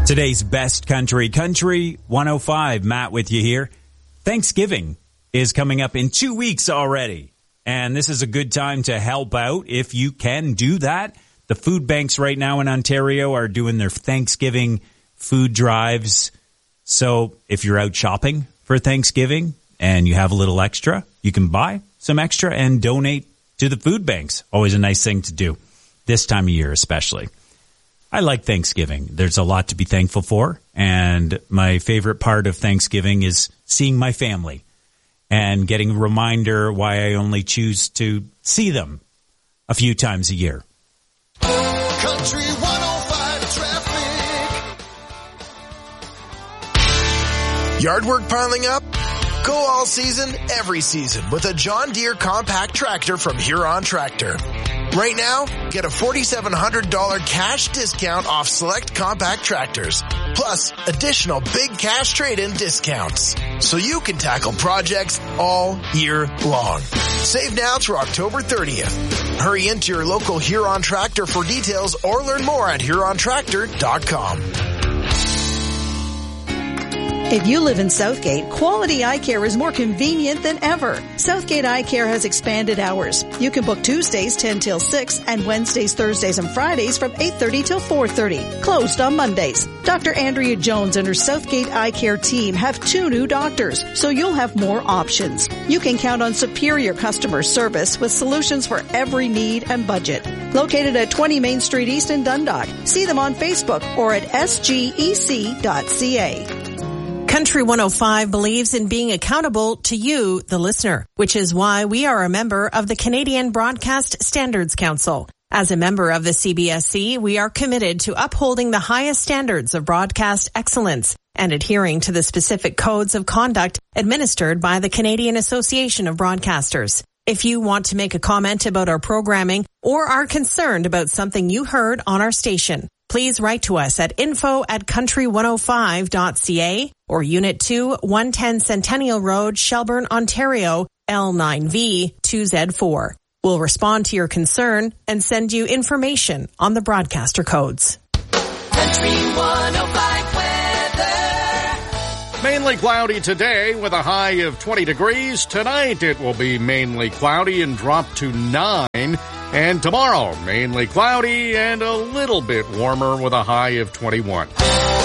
Today's best country 105. Matt with you here. Thanksgiving is coming up in 2 weeks already. And this is a good time to help out if you can do that. The food banks right now in Ontario are doing their Thanksgiving food drives. So if you're out shopping for Thanksgiving and you have a little extra, you can buy some extra and donate to the food banks. Always a nice thing to do this time of year especially. I like Thanksgiving. There's a lot to be thankful for. And my favorite part of Thanksgiving is seeing my family and getting a reminder why I only choose to see them a few times a year. Country 105 traffic. Yard work piling up? Go all season, every season with a John Deere compact tractor from Huron Tractor. Right now, get a $4,700 cash discount off select compact tractors, plus additional big cash trade-in discounts, so you can tackle projects all year long. Save now through October 30th. Hurry into your local Huron Tractor for details or learn more at HuronTractor.com. If you live in Southgate, Quality Eye Care is more convenient than ever. Southgate Eye Care has expanded hours. You can book Tuesdays 10 till 6 and Wednesdays, Thursdays, and Fridays from 8:30 till 4:30. Closed on Mondays. Dr. Andrea Jones and her Southgate Eye Care team have 2 new doctors, so you'll have more options. You can count on superior customer service with solutions for every need and budget. Located at 20 Main Street East in Dundalk. See them on Facebook or at sgec.ca. Country 105 believes in being accountable to you, the listener, which is why we are a member of the Canadian Broadcast Standards Council. As a member of the CBSC, we are committed to upholding the highest standards of broadcast excellence and adhering to the specific codes of conduct administered by the Canadian Association of Broadcasters. If you want to make a comment about our programming or are concerned about something you heard on our station, please write to us at info@country105.ca or Unit 2, 110 Centennial Road, Shelburne, Ontario, L9V 2Z4. We'll respond to your concern and send you information on the broadcaster codes. Country 105 weather. Mainly cloudy today with a high of 20 degrees. Tonight it will be mainly cloudy and drop to 9. And tomorrow, mainly cloudy and a little bit warmer with a high of 21.